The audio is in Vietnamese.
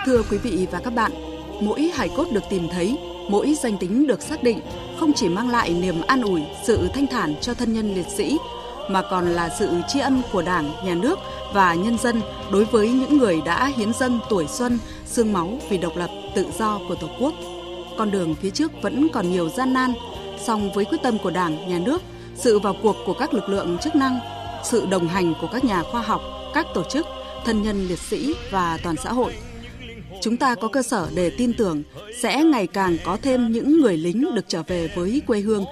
Thưa quý vị và các bạn, mỗi hài cốt được tìm thấy, mỗi danh tính được xác định không chỉ mang lại niềm an ủi, sự thanh thản cho thân nhân liệt sĩ, mà còn là sự tri ân của Đảng, Nhà nước và nhân dân đối với những người đã hiến dâng tuổi xuân, xương máu vì độc lập, tự do của Tổ quốc. Con đường phía trước vẫn còn nhiều gian nan, song với quyết tâm của Đảng, Nhà nước, sự vào cuộc của các lực lượng chức năng, sự đồng hành của các nhà khoa học, các tổ chức, thân nhân liệt sĩ và toàn xã hội, chúng ta có cơ sở để tin tưởng sẽ ngày càng có thêm những người lính được trở về với quê hương